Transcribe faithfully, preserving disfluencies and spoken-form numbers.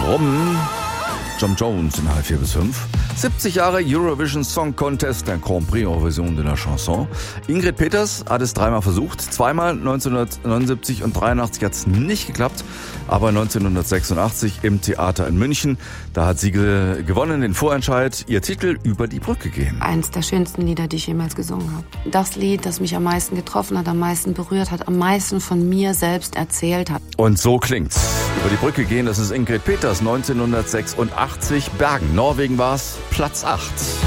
Rum. John Jones in halb vier bis fünf. siebzig Jahre Eurovision Song Contest, der Grand Prix en Version de la Chanson. Ingrid Peters hat es dreimal versucht. Zweimal neunzehnhundertneunundsiebzig und dreiundachtzig hat es nicht geklappt. Aber neunzehnhundertsechsundachtzig im Theater in München, da hat sie ge- gewonnen den Vorentscheid. Ihr Titel Über die Brücke gehen. Eins der schönsten Lieder, die ich jemals gesungen habe. Das Lied, das mich am meisten getroffen hat, am meisten berührt hat, am meisten von mir selbst erzählt hat. Und so klingt's. Über die Brücke gehen, das ist Ingrid Peters, neunzehnhundertsechsundachtzig. Bergen, Norwegen war's, Platz acht.